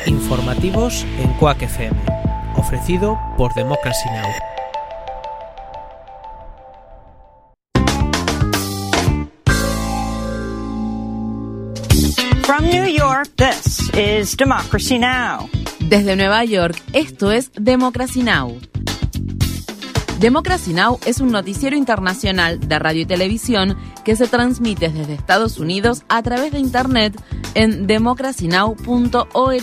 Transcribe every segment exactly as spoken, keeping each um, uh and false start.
Informativos en Quack F M, ofrecido por Democracy Now! From New York, this is Democracy Now! Desde Nueva York, esto es Democracy Now! Democracy Now! Es un noticiero internacional de radio y televisión que se transmite desde Estados Unidos a través de Internet en democracy now punto org.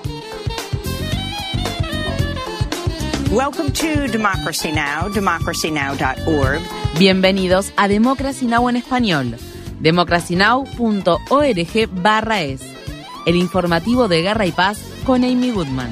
Welcome to Democracy Now!, democracy now dot org. Bienvenidos a Democracy Now! En español, democracy now punto org barra es, el informativo de Guerra y Paz con Amy Goodman.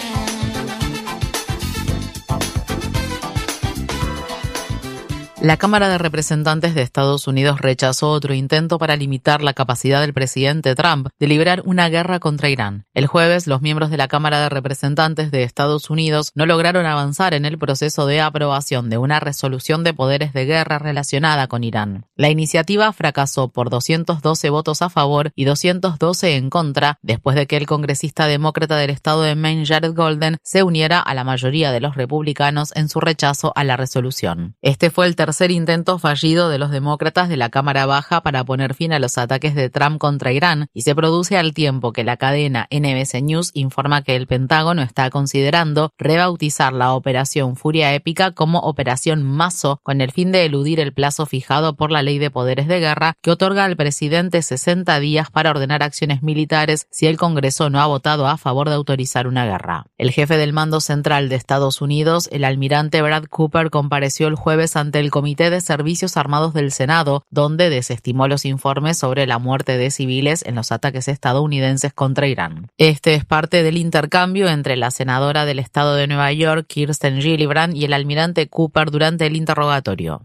La Cámara de Representantes de Estados Unidos rechazó otro intento para limitar la capacidad del presidente Trump de librar una guerra contra Irán. El jueves, los miembros de la Cámara de Representantes de Estados Unidos no lograron avanzar en el proceso de aprobación de una resolución de poderes de guerra relacionada con Irán. La iniciativa fracasó por doscientos doce votos a favor y doscientos doce en contra, después de que el congresista demócrata del estado de Maine, Jared Golden, se uniera a la mayoría de los republicanos en su rechazo a la resolución. Este fue el tercer tercer intento fallido de los demócratas de la Cámara Baja para poner fin a los ataques de Trump contra Irán, y se produce al tiempo que la cadena N B C News informa que el Pentágono está considerando rebautizar la Operación Furia Épica como Operación Mazo, con el fin de eludir el plazo fijado por la Ley de Poderes de Guerra, que otorga al presidente sesenta días para ordenar acciones militares si el Congreso no ha votado a favor de autorizar una guerra. El jefe del Mando Central de Estados Unidos, el almirante Brad Cooper, compareció el jueves ante el Comité de Servicios Armados del Senado, donde desestimó los informes sobre la muerte de civiles en los ataques estadounidenses contra Irán. Este es parte del intercambio entre la senadora del estado de Nueva York, Kirsten Gillibrand, y el almirante Cooper durante el interrogatorio.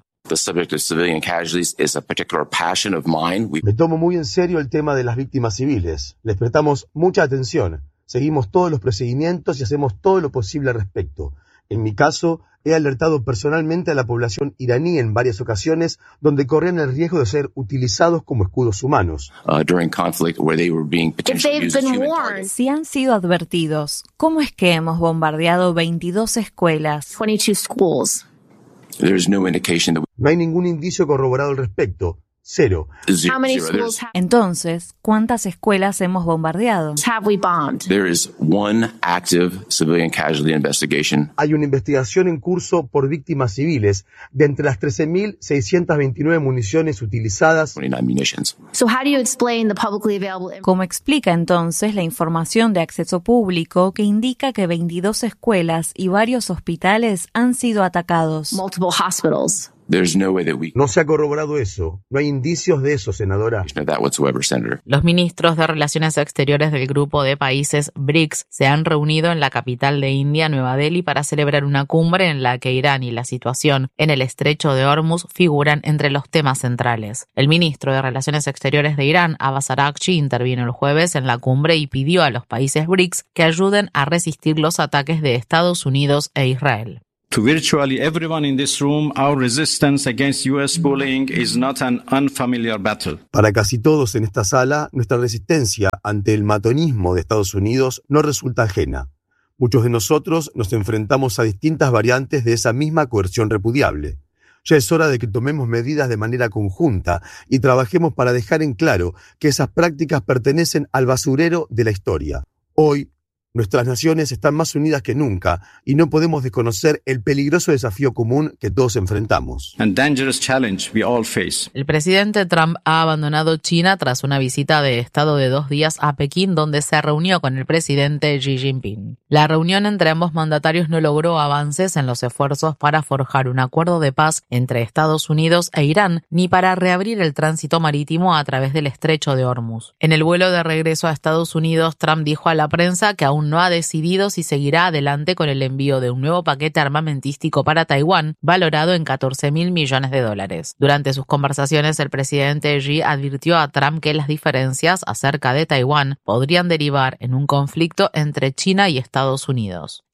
Me tomo muy en serio el tema de las víctimas civiles. Les prestamos mucha atención. Seguimos todos los procedimientos y hacemos todo lo posible al respecto. En mi caso, he alertado personalmente a la población iraní en varias ocasiones donde corrían el riesgo de ser utilizados como escudos humanos. Si han sido advertidos, ¿cómo es que hemos bombardeado veintidós escuelas? No hay ningún indicio corroborado al respecto. Cero. Entonces, ¿cuántas escuelas hemos bombardeado? Hay una investigación en curso por víctimas civiles de entre las trece mil seiscientas veintinueve municiones utilizadas. ¿Cómo explica entonces la información de acceso público que indica que veintidós escuelas y varios hospitales han sido atacados? No se ha corroborado eso. No hay indicios de eso, senadora. Los ministros de Relaciones Exteriores del grupo de países B R I C S se han reunido en la capital de India, Nueva Delhi, para celebrar una cumbre en la que Irán y la situación en el estrecho de Hormuz figuran entre los temas centrales. El ministro de Relaciones Exteriores de Irán, Abbas Araghchi, intervino el jueves en la cumbre y pidió a los países B R I C S que ayuden a resistir los ataques de Estados Unidos e Israel. To virtually everyone in this room, our resistance against U S bullying is not an unfamiliar battle. Para casi todos en esta sala, nuestra resistencia ante el matonismo de Estados Unidos no resulta ajena. Muchos de nosotros nos enfrentamos a distintas variantes de esa misma coerción repudiable. Ya es hora de que tomemos medidas de manera conjunta y trabajemos para dejar en claro que esas prácticas pertenecen al basurero de la historia. Hoy, nuestras naciones están más unidas que nunca y no podemos desconocer el peligroso desafío común que todos enfrentamos. And dangerous challenge we all face. El presidente Trump ha abandonado China tras una visita de estado de dos días a Pekín, donde se reunió con el presidente Xi Jinping. La reunión entre ambos mandatarios no logró avances en los esfuerzos para forjar un acuerdo de paz entre Estados Unidos e Irán, ni para reabrir el tránsito marítimo a través del estrecho de Hormuz. En el vuelo de regreso a Estados Unidos, Trump dijo a la prensa que aún no ha decidido si seguirá adelante con el envío de un nuevo paquete armamentístico para Taiwán, valorado en catorce mil millones de dólares. Durante sus conversaciones, el presidente Xi advirtió a Trump que las diferencias acerca de Taiwán podrían derivar en un conflicto entre China y Estados Unidos.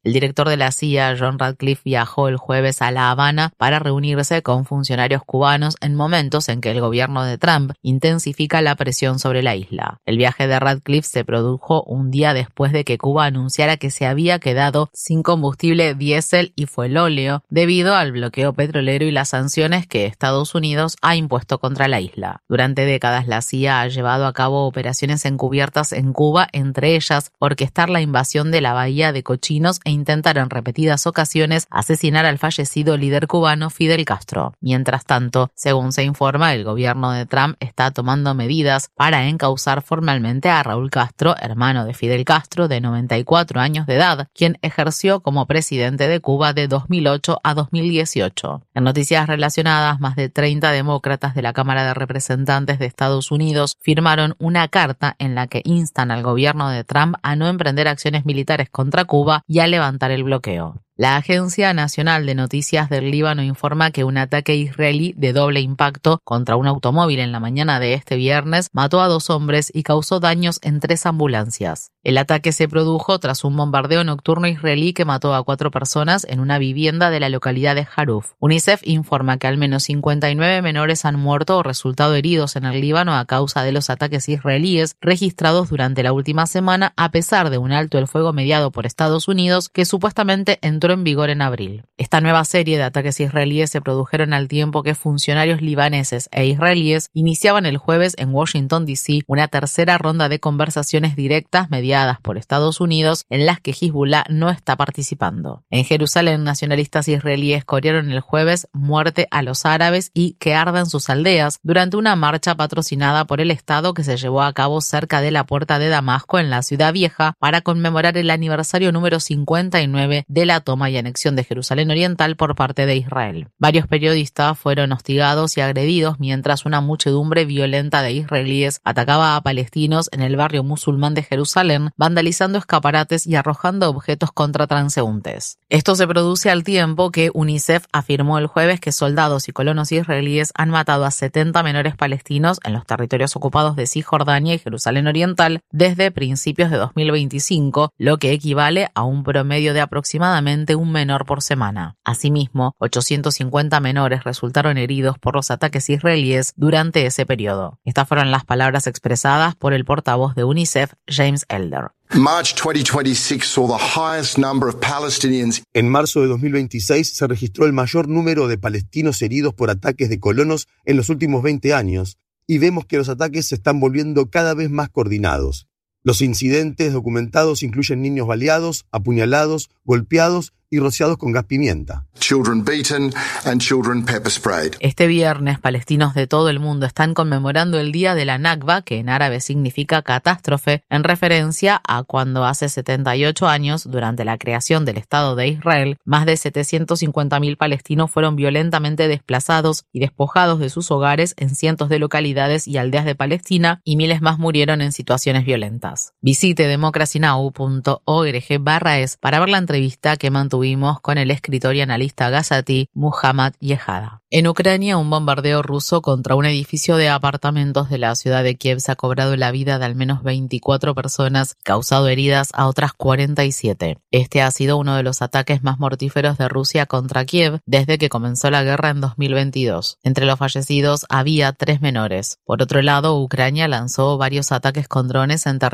El director de la C I A, John Ratcliffe, viajó el jueves a La Habana para reunirse con funcionarios cubanos en momentos en que el gobierno de Trump intensifica la presión sobre la isla. El viaje de Ratcliffe se produjo un día después de que Cuba anunciara que se había quedado sin combustible diésel y fuelóleo debido al bloqueo petrolero y las sanciones que Estados Unidos ha impuesto contra la isla. Durante décadas la C I A ha llevado a cabo operaciones encubiertas en Cuba, entre ellas orquestar la invasión de la Bahía de Cochinos e intentar en repetidas ocasiones asesinar al fallecido líder cubano Fidel Castro. Mientras tanto, según se informa, el gobierno de Trump está tomando medidas para encauzar formalmente a Raúl Castro, hermano de Fidel Castro, de noventa y cuatro años de edad, quien ejerció como presidente de Cuba de dos mil ocho a dos mil dieciocho. En noticias relacionadas, más de treinta demócratas de la Cámara de Representantes de Estados Unidos firmaron una carta en la que instan al gobierno de Trump a no emprender acciones militares contra Cuba y a levantar el bloqueo. La Agencia Nacional de Noticias del Líbano informa que un ataque israelí de doble impacto contra un automóvil en la mañana de este viernes mató a dos hombres y causó daños en tres ambulancias. El ataque se produjo tras un bombardeo nocturno israelí que mató a cuatro personas en una vivienda de la localidad de Haruf. UNICEF informa que al menos cincuenta y nueve menores han muerto o resultado heridos en el Líbano a causa de los ataques israelíes registrados durante la última semana, a pesar de un alto el fuego mediado por Estados Unidos que supuestamente entró en vigor en abril. Esta nueva serie de ataques israelíes se produjeron al tiempo que funcionarios libaneses e israelíes iniciaban el jueves en Washington, D C una tercera ronda de conversaciones directas mediadas por Estados Unidos en las que Hezbollah no está participando. En Jerusalén, nacionalistas israelíes corearon el jueves "muerte a los árabes" y "que ardan sus aldeas" durante una marcha patrocinada por el Estado que se llevó a cabo cerca de la Puerta de Damasco en la Ciudad Vieja para conmemorar el aniversario número cincuenta y nueve de la toma y anexión de Jerusalén Oriental por parte de Israel. Varios periodistas fueron hostigados y agredidos mientras una muchedumbre violenta de israelíes atacaba a palestinos en el barrio musulmán de Jerusalén, vandalizando escaparates y arrojando objetos contra transeúntes. Esto se produce al tiempo que UNICEF afirmó el jueves que soldados y colonos israelíes han matado a setenta menores palestinos en los territorios ocupados de Cisjordania y Jerusalén Oriental desde principios de dos mil veinticinco, lo que equivale a un promedio de aproximadamente un menor por semana. Asimismo, ochocientos cincuenta menores resultaron heridos por los ataques israelíes durante ese periodo. Estas fueron las palabras expresadas por el portavoz de UNICEF, James Elder. March twenty twenty-six saw the highest number of Palestinians. En marzo de dos mil veintiséis se registró el mayor número de palestinos heridos por ataques de colonos en los últimos veinte años, y vemos que los ataques se están volviendo cada vez más coordinados. Los incidentes documentados incluyen niños baleados, apuñalados, golpeados y rociados con gas pimienta. Children beaten and children pepper sprayed. Este viernes, palestinos de todo el mundo están conmemorando el día de la Nakba, que en árabe significa catástrofe, en referencia a cuando hace setenta y ocho años, durante la creación del Estado de Israel, más de setecientos cincuenta mil palestinos fueron violentamente desplazados y despojados de sus hogares en cientos de localidades y aldeas de Palestina, y miles más murieron en situaciones violentas. Visite democracynow punto org barra es para ver la entrevista que mantuvimos con el escritor y analista gazatí Muhammad Yehada. En Ucrania, un bombardeo ruso contra un edificio de apartamentos de la ciudad de Kiev se ha cobrado la vida de al menos veinticuatro personas y causado heridas a otras cuarenta y siete. Este ha sido uno de los ataques más mortíferos de Rusia contra Kiev desde que comenzó la guerra en dos mil veintidós. Entre los fallecidos había tres menores. Por otro lado, Ucrania lanzó varios ataques con drones en